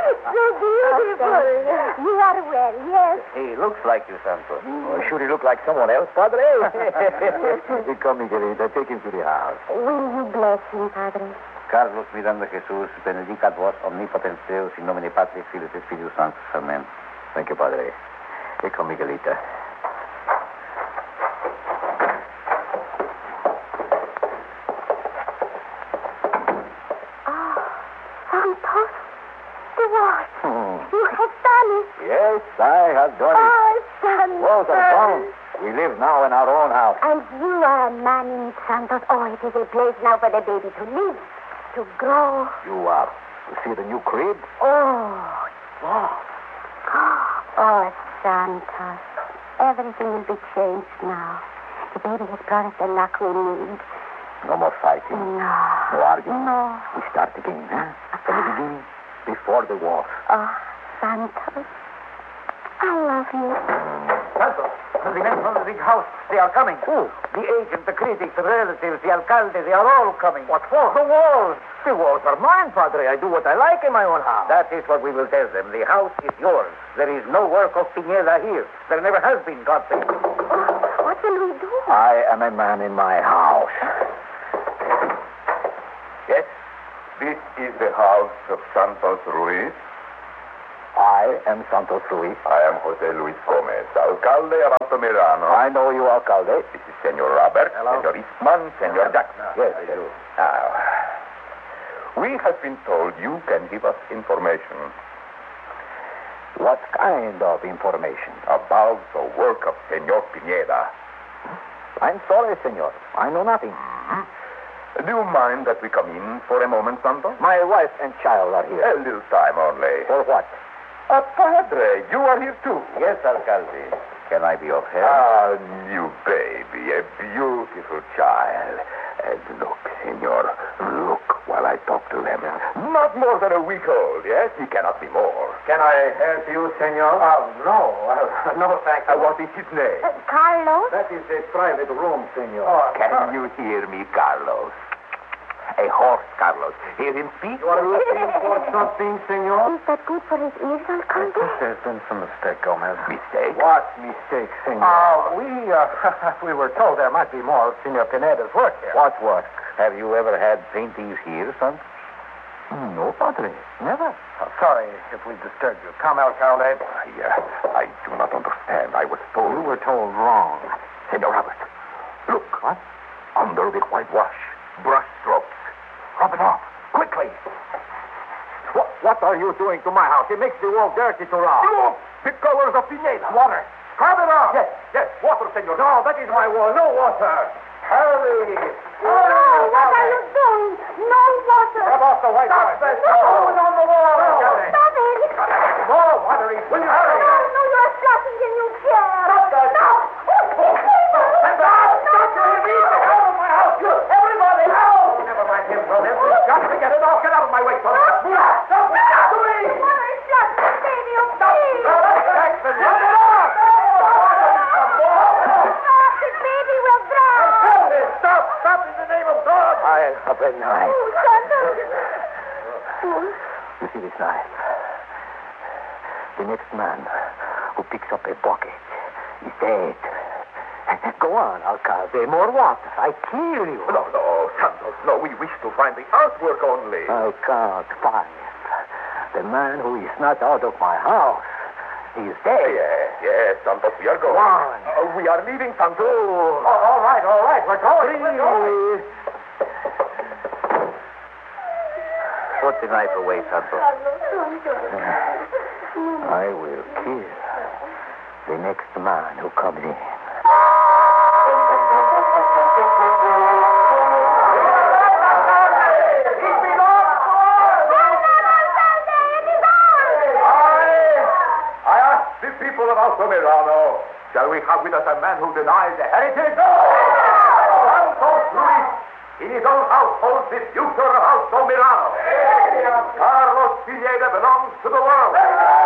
So beautiful. You are well, yes. He looks like you, Santos. Oh, should he look like someone else, Padre? Come, Miguelita, take him to the house. Will you bless him, Padre? Carlos Miranda Jesús, benedicat vos omnipotens Deus, in nomine Patris, Filii et Spiritus Sanctus. Amen. Thank you, Padre. Here come, Miguelita. Santos, the what? You have done it. Yes, I have done it. Oh, Santos. Walls are gone. We live now in our own house. And you are a man in it, Santos. Oh, it is a place now for the baby to live, to grow. You see the new crib? Oh, yes. Oh, Santos. Everything will be changed now. The baby has brought us the luck we need. No more fighting. No. No arguing. No. We start again, huh? From the beginning, before the war. Oh, Santos. I love you. Santos, the men from the big house, they are coming. Who? The agent, the critics, the relatives, the alcalde, they are all coming. What for? The walls. The walls are mine, Padre. I do what I like in my own house. That is what we will tell them. The house is yours. There is no work of Pineda here. There never has been, God save you. Oh, what will we do? I am a man in my house. Yes, this is the house of Santos Ruiz. I am Santos Ruiz. I am Jose Luis Gomez, alcalde of Altamirano. I know you, alcalde. This is Senor Robert, Hello. Senor Eastman, Senor Jackson. Yes, I do. Now, we have been told you can give us information What kind of information? about the work of Senor Pineda. I'm sorry, senor. I know nothing. Do you mind that we come in for a moment, Santos? My wife and child are here. A little time only. For what? Padre, you are here too. Yes, alcalde. Can I be of help? Ah, new baby, a beautiful child. And look, senor, look while I talk to them. Not more than a week old, yes? He cannot be more. Can I help you, senor? No. No, thank you. What is his name? Carlos? That is a private room, senor. Can you hear me, Carlos? A horse, Carlos. Hear him speak? You are looking for something, senor? Is that good for his ears, Alcalde? There's been some mistake, Gomez. Mistake? What mistake, senor? We were told there might be more of Senor Pineda's work here. What work? Have you ever had paintings here, son? No, Padre. Never. Sorry if we disturbed you. Come, alcalde. I do not understand. I was told. You were told wrong. Senor Robert, look. What? Under the whitewash, brush strokes. Rub it off, quickly. What are you doing to my house? It makes the wall dirty to rub. Look, the colors of Pineda. Water. Scrub it off. Yes, water, senor. No, that is my wall. No water. Hurry. Oh, what are you doing? No water. Rub off the whitewash. No. Throw it on the wall. Stop it. More water. Will you hurry? No, you are splashing the new chair. Stop that. No. Stand up. Stop your feet. Out of my house. You, everybody. Out. Never mind him, brother. We've got to get it off. Get out of my way, son. Move out. Stop what you're doing. Water is splashing, baby. Oh, please. Jackson, rub it off. The baby will drown. Stop. Stop in the name of God. I have a knife. Oh, Santos. You see this knife? The next man who picks up a bucket is dead. Go on, alcalde. More water. I kill you. No, Santos, no. We wish to find the artwork only. I'll count 5. The man who is not out of my house is dead. Yes, Santos, we are going. 1. We are leaving, Santos. All right. We're going. 3. We're going. Put the knife away, Santos. I will kill the next man who comes in. I ask the people of Altamirano, shall we have with us a man who denies the heritage? Santos Ruiz, in his own house, holds the future of Altamirano. Carlos Pineda belongs to the world.